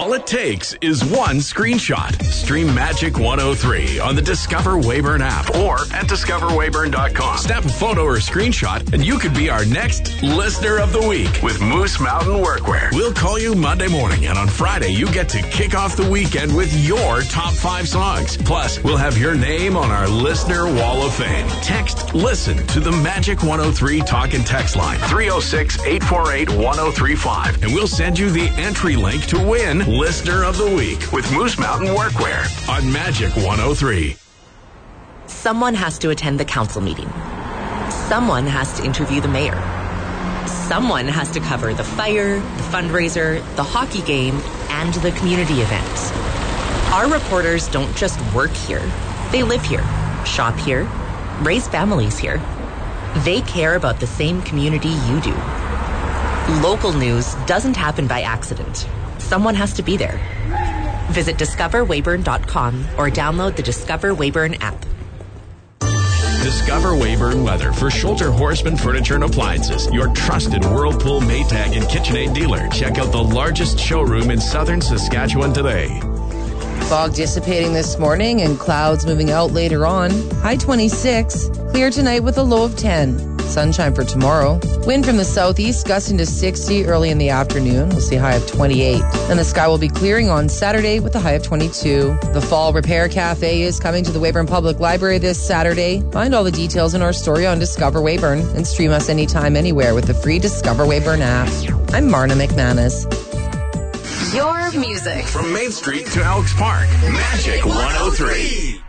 All it takes is one screenshot. Stream Magic 103 on the Discover Weyburn app or at discoverweyburn.com. Snap a photo or screenshot and you could be our next Listener of the Week with Moose Mountain Workwear. We'll call you Monday morning, and on Friday you get to kick off the weekend with your top 5 songs. Plus, we'll have your name on our Listener Wall of Fame. Text LISTEN to the Magic 103 talk and text line 306-848-1035, and we'll send you the entry link to win Listener of the Week with Moose Mountain Workwear on Magic 103. Someone has to attend the council meeting. Someone has to interview the mayor. Someone has to cover the fire, the fundraiser, the hockey game, and the community event. Our reporters don't just work here. They live here, shop here, raise families here. They care about the same community you do. Local news doesn't happen by accident. Someone has to be there. Visit discoverweyburn.com or download the Discover Weyburn app. Discover Weyburn Weather for Schulter Horseman Furniture and Appliances, your trusted Whirlpool, Maytag, and KitchenAid dealer. Check out the largest showroom in southern Saskatchewan today. Fog dissipating this morning and clouds moving out later on. High 26. Clear tonight with a low of 10. Sunshine for tomorrow. Wind from the southeast gusting to 60 early in the afternoon. We'll see a high of 28. And the sky will be clearing on Saturday with a high of 22. The Fall Repair Cafe is coming to the Weyburn Public Library this Saturday. Find all the details in our story on Discover Weyburn and stream us anytime, anywhere with the free Discover Weyburn app. I'm Marna McManus. Your music. From Main Street to Elks Park, Magic 103.